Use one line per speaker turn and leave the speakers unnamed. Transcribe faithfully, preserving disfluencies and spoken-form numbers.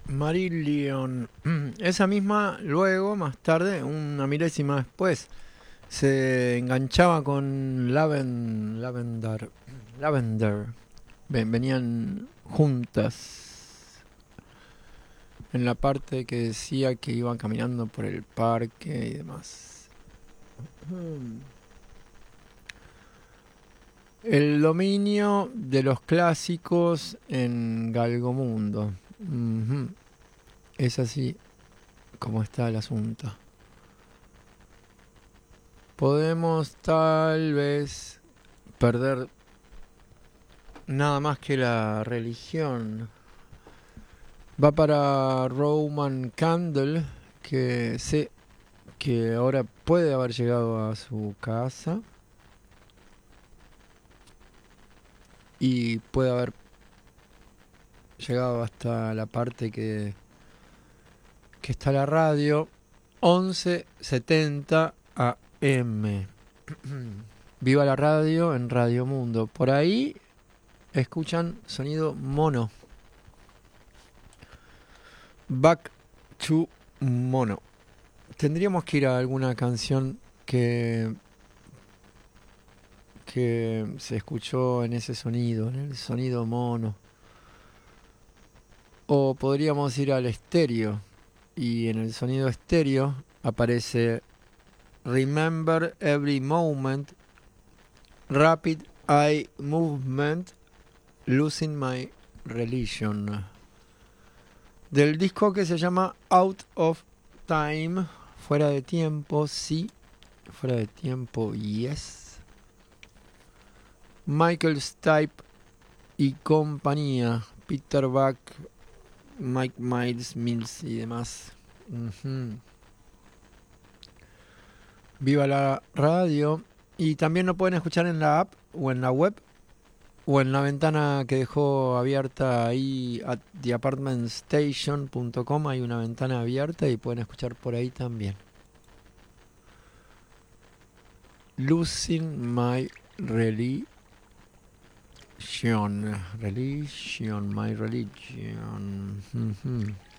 Marillion. Esa misma, luego, más tarde, una milésima después, se enganchaba con Laven, Lavender. Lavender. Ven- venían juntas en la parte que decía que iban caminando por el parque y demás. El dominio de los clásicos en Galgomundo. Ujú. Es así como está el asunto. Podemos tal vez perder nada más que la religión. Va para Roman Candle, que sé que ahora puede haber llegado a su casa y puede haber llegado hasta la parte que, que está la radio. Once setenta A M. Viva la radio en Radio Mundo. Por ahí escuchan sonido mono. Back to Mono. Tendríamos que ir a alguna canción que que se escuchó en ese sonido, en el sonido mono. O podríamos ir al estéreo y en el sonido estéreo aparece Remember Every Moment, Rapid Eye Movement, Losing My Religion. Del disco que se llama Out of Time, fuera de tiempo, sí, fuera de tiempo, yes. Michael Stipe y compañía, Peter Buck, Mike Miles, Mills y demás. Uh-huh. Viva la radio. Y también lo pueden escuchar en la app o en la web o en la ventana que dejó abierta ahí at the apartment station punto com. Hay una ventana abierta y pueden escuchar por ahí también. Losing My Religion. Religion, My Religion. Uh-huh.